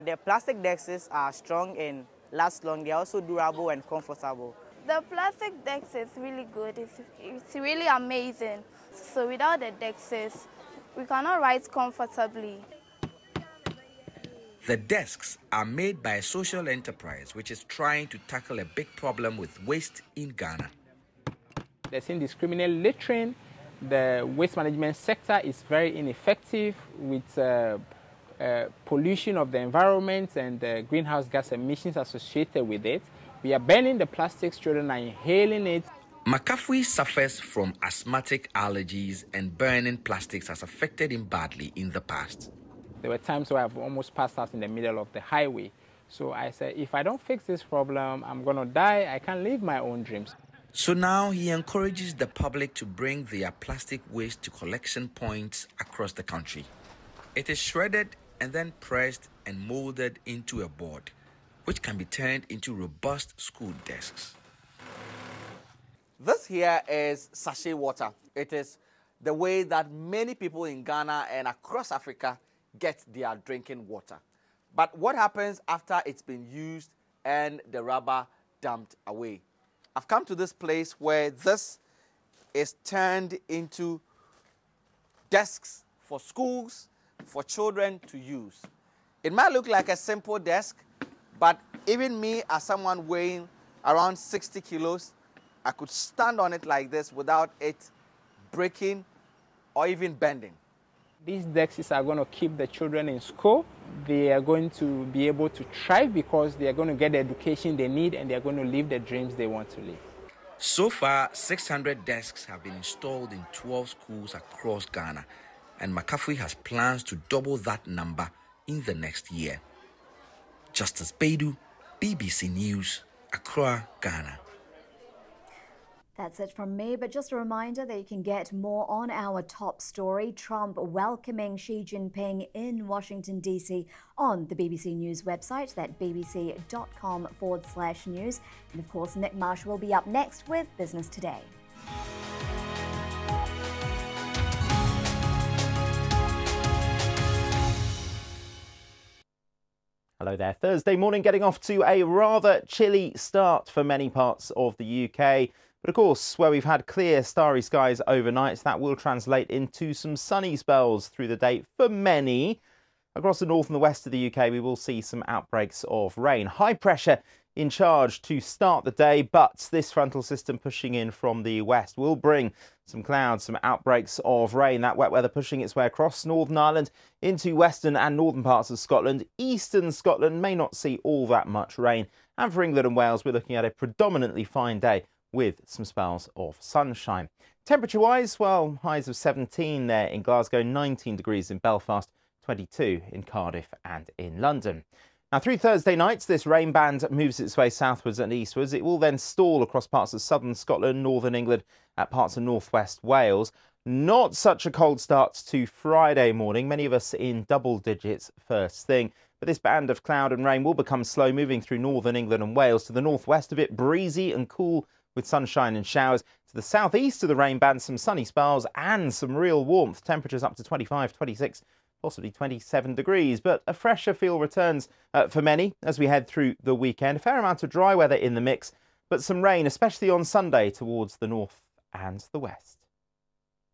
The plastic desks are strong and last long. They are also durable and comfortable. The plastic desk is really good. It's really amazing. So without the desks, we cannot write comfortably. The desks are made by a social enterprise which is trying to tackle a big problem with waste in Ghana. There's indiscriminate littering. The waste management sector is very ineffective with pollution of the environment and the greenhouse gas emissions associated with it. We are burning the plastics, children are inhaling it. McCaffrey suffers from asthmatic allergies, and burning plastics has affected him badly in the past. There were times where I've almost passed out in the middle of the highway. So I said, if I don't fix this problem, I'm going to die. I can't live my own dreams. So now he encourages the public to bring their plastic waste to collection points across the country. It is shredded and then pressed and molded into a board, which can be turned into robust school desks. This here is sachet water. It is the way that many people in Ghana and across Africa get their drinking water. But what happens after it's been used and the rubber dumped away? I've come to this place where this is turned into desks for schools, for children to use. It might look like a simple desk, but even me, as someone weighing around 60 kilos, I could stand on it like this without it breaking or even bending. These desks are going to keep the children in school. They are going to be able to thrive because they are going to get the education they need and they are going to live the dreams they want to live. So far, 600 desks have been installed in 12 schools across Ghana, and McCaffrey has plans to double that number in the next year. Justice Baidu, BBC News, Accra, Ghana. That's it from me, but just a reminder that you can get more on our top story, Trump welcoming Xi Jinping in Washington, D.C. on the BBC News website, that's bbc.com/news. And of course, Nick Marsh will be up next with Business Today. Hello there. Thursday morning getting off to a rather chilly start for many parts of the UK. But of course, where we've had clear, starry skies overnight, that will translate into some sunny spells through the day for many. Across the north and the west of the UK, we will see some outbreaks of rain. High pressure in charge to start the day, but this frontal system pushing in from the west will bring some clouds, some outbreaks of rain. That wet weather pushing its way across Northern Ireland into western and northern parts of Scotland. Eastern Scotland may not see all that much rain. And for England and Wales, we're looking at a predominantly fine day with some spells of sunshine. Temperature-wise, well, highs of 17 there in Glasgow, 19 degrees in Belfast, 22 in Cardiff and in London. Now, through Thursday night, this rain band moves its way southwards and eastwards. It will then stall across parts of southern Scotland, northern England, at parts of northwest Wales. Not such a cold start to Friday morning. Many of us in double digits first thing. But this band of cloud and rain will become slow moving through northern England and Wales. To the northwest of it, breezy and cool with sunshine and showers. To the southeast of the rain band, some sunny spells and some real warmth. Temperatures up to 25, 26, possibly 27 degrees. But a fresher feel returns for many as we head through the weekend. A fair amount of dry weather in the mix, but some rain, especially on Sunday, towards the north and the west.